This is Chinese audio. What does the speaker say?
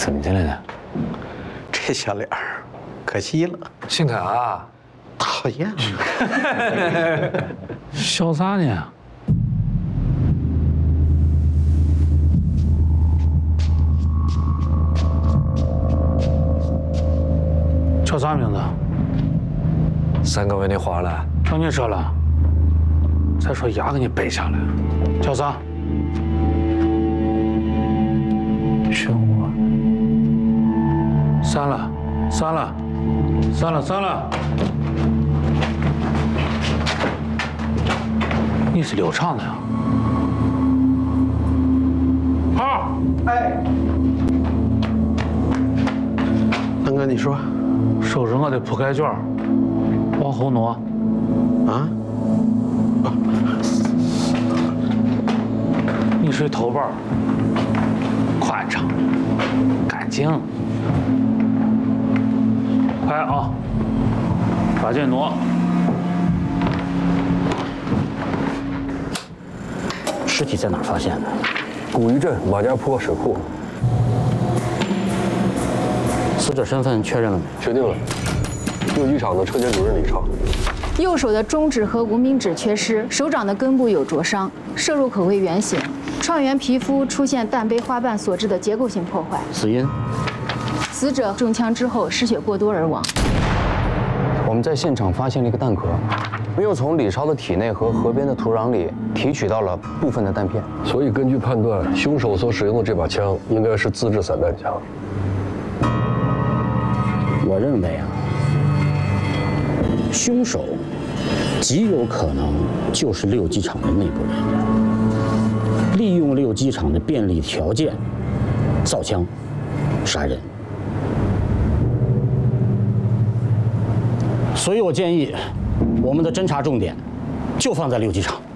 怎么的了呢？ 这小脸儿，可惜了。 姓卡啊？ 讨厌。 笑啥呢？叫啥名字 3个月你花了？ 叫你说了，再说牙给你掰下来。叫啥？选我。删了，删了，删了，删了。你是刘畅的呀？好。 哎，大哥，你说， 收拾我的铺盖卷，往后挪。 啊？ 你睡头班，宽敞，干净。快啊！把这挪。 尸体在哪儿发现的？ 古鱼镇马家坡水库。 死者身份确认了没？ 确定了，六机厂的车间主任李超。 右手的中指和无名指缺失，手掌的根部有灼伤，射入口为圆形，创源皮肤出现弹杯花瓣所致的结构性破坏。 死因？ 死者中枪之后失血过多而亡。 我们在现场发现了一个弹壳，没有从李超的体内和河边的土壤里提取到了部分的弹片， 所以根据判断，凶手所使用的这把枪应该是自制散弹枪。 我认为啊，凶手极有可能就是六机厂的内部人员，利用六机厂的便利条件造枪杀人。所以我建议，我们的侦查重点就放在六机厂。